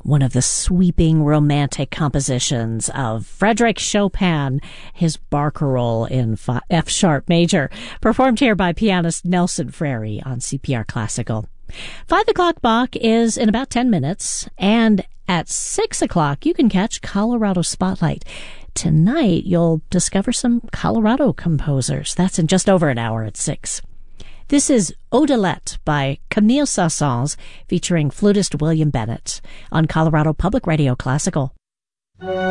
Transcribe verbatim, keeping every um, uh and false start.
one of the sweeping romantic compositions of Frédéric Chopin, his Barcarolle in F sharp major, performed here by pianist Nelson Frary on C P R Classical. Five o'clock Bach is in about ten minutes, and at six o'clock you can catch Colorado Spotlight. Tonight you'll discover some Colorado composers. That's in just over an hour at six. This is Odelette by Camille Saint-Saëns, featuring flutist William Bennett on Colorado Public Radio Classical.